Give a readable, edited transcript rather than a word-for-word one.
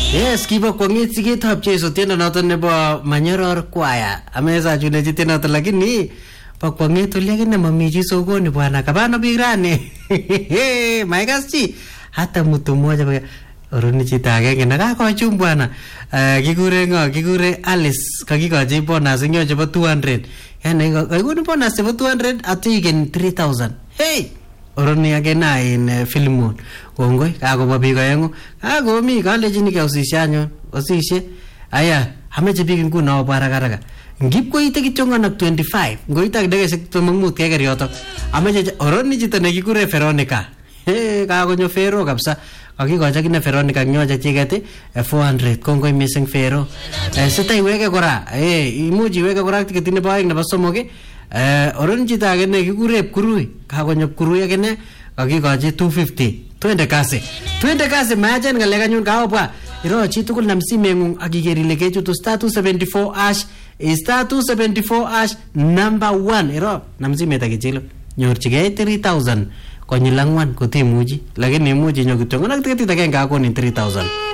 Yes, kiba kwangit sige tapcheso tienda noton nebo Manyoror Choir. Ameza june jitena noton lakini pa kwangit uliagina mamiji sokoni bwana kabano bigirani. Maigaschi hata mtu mmoja oroni chito agenge nakakochum bwana. Kikure Alice kakikochi bonus nyo chebo 200. Yani kakikoni bonus chebo 200 atigen 3000. Hey! Oroni agena in Filmon. Kongoi kakoba biik aengu. Kakomi kalejini ke usishe anyon. Usishe. Aya, ameche biik nguno baraka. Ngip koite kityongan ak 25. Ngoite ak dekesek 15 keker yotok. Ameche oroni chito nekikure Veronica. Kakonyo Fero kabisa. Kakikocha kine Veronica nyocha chiket 400. Kongoi missing Fero. Sita iweke kora. Imuchi iweke kora tiket nebo aeng nebo somok. Oroni chito age nekikure Kurui. Kakonyo Kurui akine kakikochi 250. Twende kasi mayachen ngalek anyun kaobwa. Iro chi tugul nam simengung akiker ile kechutu star 274 hash star 274 hash number 1. Iro nam simet akichilo nyorchigei 3000 konyil 4 kotimuchi lakini imuchi nyo kityo ngonak tiketit agenge akonin 3000.